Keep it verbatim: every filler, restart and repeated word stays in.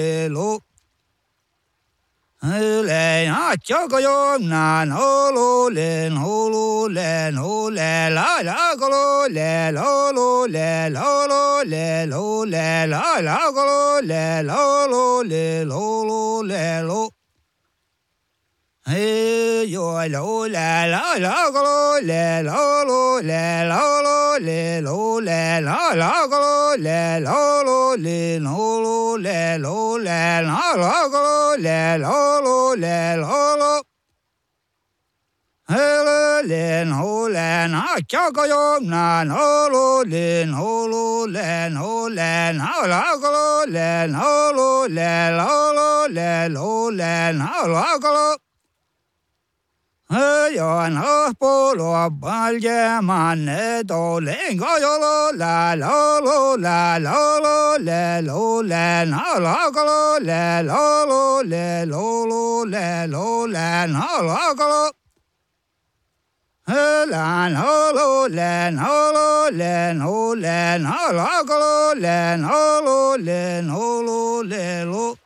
lo. Le na choco na no lo le no lo le no le la la go le lo lo le lo lo le lo le la la go le lo lo le lo lo le lo. Hey yo lo la la la go le lo lo le lo lo le lo le la la go le lo lo le no lo le lo le la la go le lo lo le lo lo. Hey le no le na cha go yo na no lo le no lo le no le na la go le no lo le lo lo le lo le na la go. Yo no puedo valer mane dolengo yo lo la lo lo la lo lo le lo le na la lo le lo lo le lo lo le lo le na la lo la no lo le no lo le no le na la lo le no lo le no lo le lo.